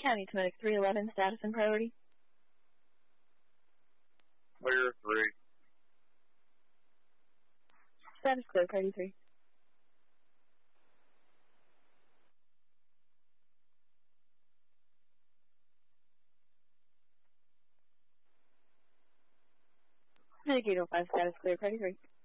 County to Medic 311, status and priority. Clear 3. Status clear, priority 3. Medic 805, status clear, priority 3.